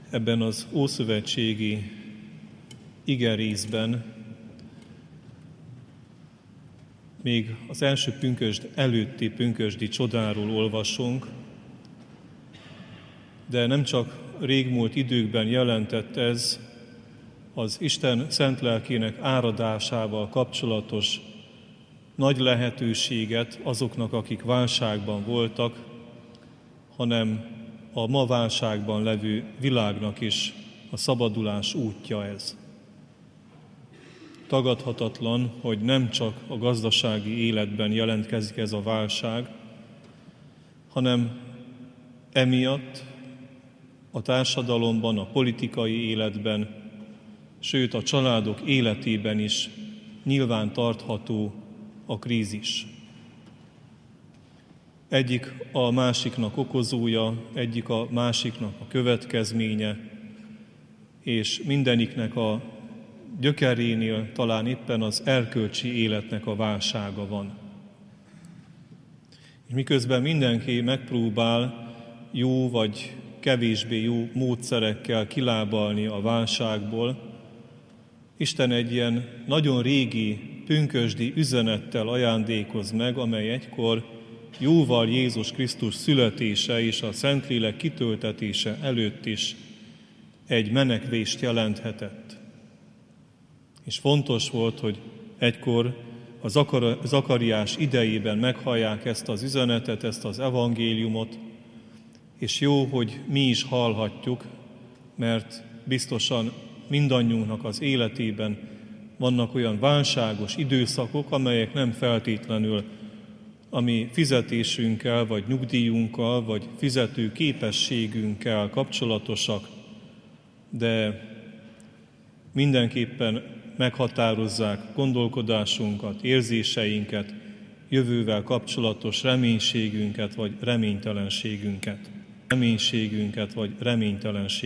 Ebben az ószövetségi igerészben még az első pünkösd előtti pünkösdi csodáról olvasunk, de nem csak régmúlt időkben jelentett ez az Isten szent lelkének áradásával kapcsolatos nagy lehetőséget azoknak, akik válságban voltak, hanem a ma válságban levő világnak is a szabadulás útja ez. Tagadhatatlan, hogy nem csak a gazdasági életben jelentkezik ez a válság, hanem emiatt a társadalomban, a politikai életben, sőt a családok életében is nyilván tartható a krízis. Egyik a másiknak okozója, egyik a másiknak a következménye, és mindeniknek a gyökerénél talán éppen az erkölcsi életnek a válsága van. És miközben mindenki megpróbál jó vagy kevésbé jó módszerekkel kilábalni a válságból, Isten egy ilyen nagyon régi, pünkösdi üzenettel ajándékoz meg, amely egykor jóval Jézus Krisztus születése és a Szentlélek kitöltetése előtt is egy menekvést jelenthetett. És fontos volt, hogy egykor a Zakariás idejében meghallják ezt az üzenetet, ezt az evangéliumot, és jó, hogy mi is hallhatjuk, mert biztosan mindannyiunknak az életében vannak olyan válságos időszakok, amelyek nem feltétlenül a mi fizetésünkkel, vagy nyugdíjunkkal, vagy fizető képességünkkel kapcsolatosak, de mindenképpen meghatározzák gondolkodásunkat, érzéseinket, jövővel kapcsolatos reménységünket, vagy reménytelenségünket.